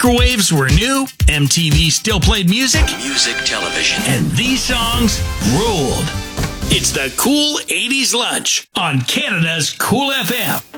microwaves were new, MTV still played music, Music television. and these songs ruled. It's the Cool 80s Lunch on Canada's Cool FM.